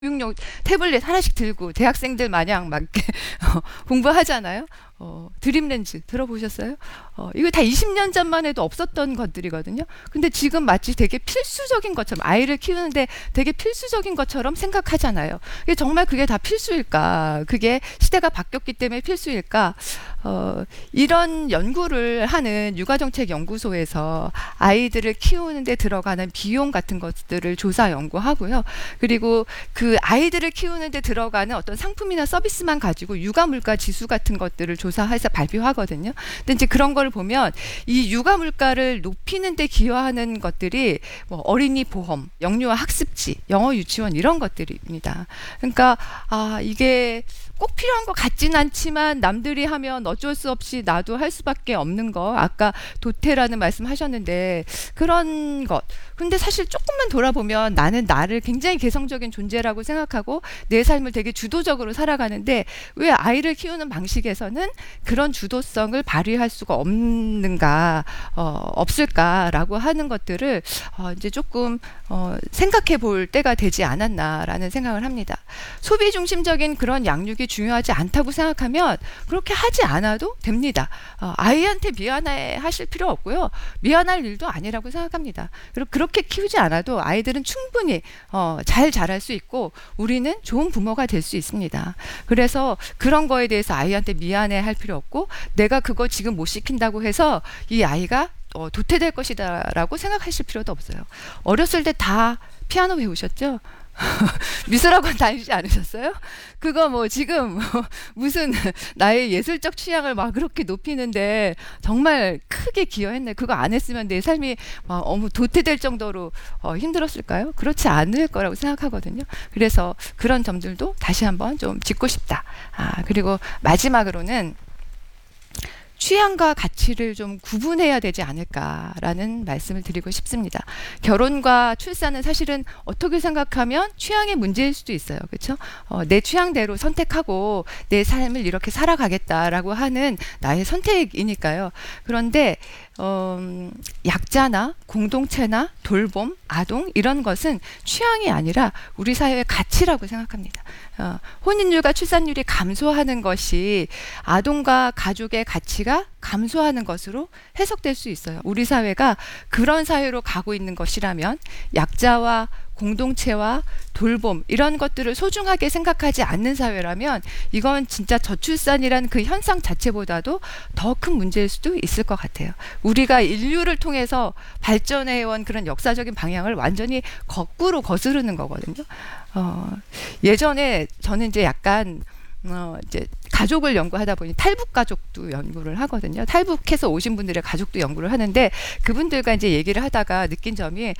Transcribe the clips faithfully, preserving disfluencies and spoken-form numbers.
교육용 태블릿 하나씩 들고 대학생들 마냥 막 이렇게 어, 공부하잖아요. 어, 드림렌즈 들어보셨어요? 어, 이거 다 이십 년 전만 해도 없었던 것들이거든요. 근데 지금 마치 되게 필수적인 것처럼 아이를 키우는데 되게 필수적인 것처럼 생각하잖아요. 이게 정말 그게 다 필수일까? 그게 시대가 바뀌었기 때문에 필수일까? 어, 이런 연구를 하는 육아정책연구소에서 아이들을 키우는데 들어가는 비용 같은 것들을 조사 연구하고요. 그리고 그 아이들을 키우는데 들어가는 어떤 상품이나 서비스만 가지고 육아 물가 지수 같은 것들을 조사해서 발표하거든요. 근데 이제 그런 걸 보면 이 육아 물가를 높이는 데 기여하는 것들이 뭐 어린이 보험, 영유아 학습지, 영어 유치원 이런 것들입니다. 그러니까 아, 이게 꼭 필요한 것 같진 않지만 남들이 하면 어쩔 수 없이 나도 할 수밖에 없는 거. 아까 도태라는 말씀 하셨는데 그런 것. 근데 사실 조금만 돌아보면 나는 나를 굉장히 개성적인 존재라고 생각하고 내 삶을 되게 주도적으로 살아가는데 왜 아이를 키우는 방식에서는 그런 주도성을 발휘할 수가 없는가, 어, 없을까라고 하는 것들을 어, 이제 조금 어, 생각해 볼 때가 되지 않았나라는 생각을 합니다. 소비 중심적인 그런 양육이 중요하지 않다고 생각하면 그렇게 하지 않아도 됩니다. 어, 아이한테 미안해 하실 필요 없고요. 미안할 일도 아니라고 생각합니다. 그리고 그렇게 키우지 않아도 아이들은 충분히 어, 잘 자랄 수 있고 우리는 좋은 부모가 될 수 있습니다. 그래서 그런 거에 대해서 아이한테 미안해 할 필요 없고 내가 그거 지금 못 시킨다고 해서 이 아이가 어, 도태될 것이다라고 생각하실 필요도 없어요. 어렸을 때 다 피아노 배우셨죠? 미술학원 다니지 않으셨어요? 그거 뭐 지금 무슨 나의 예술적 취향을 막 그렇게 높이는데 정말 크게 기여했네. 그거 안 했으면 내 삶이 막 너무 도태될 정도로 어, 힘들었을까요? 그렇지 않을 거라고 생각하거든요. 그래서 그런 점들도 다시 한번 좀 짚고 싶다. 아, 그리고 마지막으로는 취향과 가치를 좀 구분해야 되지 않을까라는 말씀을 드리고 싶습니다. 결혼과 출산은 사실은 어떻게 생각하면 취향의 문제일 수도 있어요. 그렇죠? 어, 내 취향대로 선택하고 내 삶을 이렇게 살아가겠다라고 하는 나의 선택이니까요. 그런데 어, 약자나 공동체나 돌봄, 아동 이런 것은 취향이 아니라 우리 사회의 가치라고 생각합니다. 어, 혼인율과 출산율이 감소하는 것이 아동과 가족의 가치가 감소하는 것으로 해석될 수 있어요. 우리 사회가 그런 사회로 가고 있는 것이라면 약자와 공동체와 돌봄 이런 것들을 소중하게 생각하지 않는 사회라면 이건 진짜 저출산이란 그 현상 자체보다도 더 큰 문제일 수도 있을 것 같아요. 우리가 인류를 통해서 발전해온 그런 역사적인 방향을 완전히 거꾸로 거스르는 거거든요. 어, 예전에 저는 이제 약간 어, 이제 가족을 연구하다 보니 탈북 가족도 연구를 하거든요. 탈북해서 오신 분들의 가족도 연구를 하는데 그분들과 이제 얘기를 하다가 느낀 점이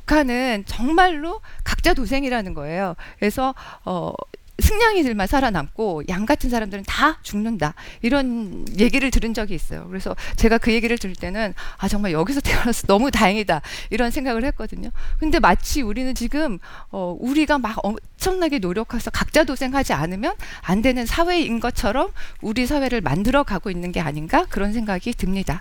북한은 정말로 각자 도생이라는 거예요. 그래서 어, 승냥이들만 살아남고 양 같은 사람들은 다 죽는다. 이런 얘기를 들은 적이 있어요. 그래서 제가 그 얘기를 들을 때는 아 정말 여기서 태어나서 너무 다행이다. 이런 생각을 했거든요. 근데 마치 우리는 지금 어, 우리가 막 엄청나게 노력해서 각자 도생하지 않으면 안 되는 사회인 것처럼 우리 사회를 만들어 가고 있는 게 아닌가 그런 생각이 듭니다.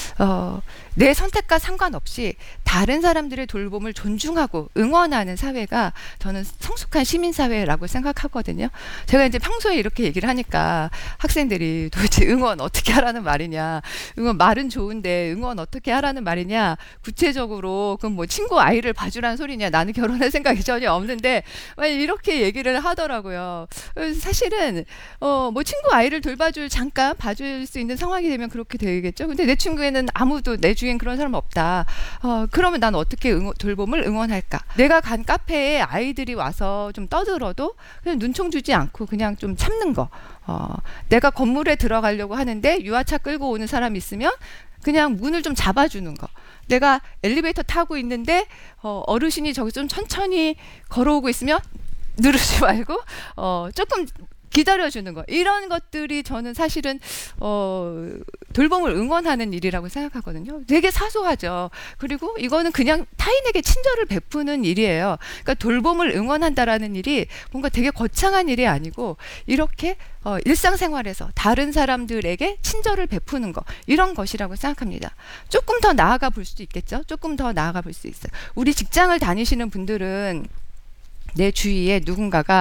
어, 내 선택과 상관없이 다른 사람들의 돌봄을 존중하고 응원하는 사회가 저는 성숙한 시민사회라고 생각하거든요. 제가 이제 평소에 이렇게 얘기를 하니까 학생들이 도대체 응원 어떻게 하라는 말이냐. 응원 말은 좋은데 응원 어떻게 하라는 말이냐. 구체적으로 그럼 뭐 친구 아이를 봐주라는 소리냐. 나는 결혼할 생각이 전혀 없는데 이렇게 얘기를 하더라고요. 사실은 어, 뭐 친구 아이를 돌봐줄 잠깐 봐줄 수 있는 상황이 되면 그렇게 되겠죠. 근데 내 친구에는 아무도 내 주위엔 그런 사람 없다. 어, 그러면 난 어떻게 응원, 돌봄을 응원할까? 내가 간 카페에 아이들이 와서 좀 떠들어도 그냥 눈총 주지 않고 그냥 좀 참는 거. 어, 내가 건물에 들어가려고 하는데 유아차 끌고 오는 사람 있으면 그냥 문을 좀 잡아주는 거. 내가 엘리베이터 타고 있는데 어, 어르신이 저기 좀 천천히 걸어오고 있으면 누르지 말고 어, 조금 기다려주는 거 이런 것들이 저는 사실은 어, 돌봄을 응원하는 일이라고 생각하거든요. 되게 사소하죠. 그리고 이거는 그냥 타인에게 친절을 베푸는 일이에요. 그러니까 돌봄을 응원한다라는 일이 뭔가 되게 거창한 일이 아니고 이렇게 어, 일상생활에서 다른 사람들에게 친절을 베푸는 거 이런 것이라고 생각합니다. 조금 더 나아가 볼 수도 있겠죠. 조금 더 나아가 볼 수 있어요. 우리 직장을 다니시는 분들은 내 주위에 누군가가